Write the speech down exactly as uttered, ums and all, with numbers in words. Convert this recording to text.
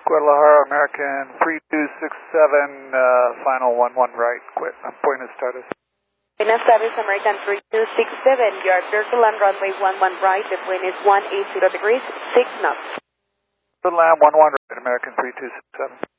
Guadalajara, American three two six seven, uh, final one one right, quit. I'm Buenos Aires. Buenos Aires, American three two six seven, you are clear to land runway one one right, the wind is one eighty degrees, six knots. Good land, one one right, American three two six seven.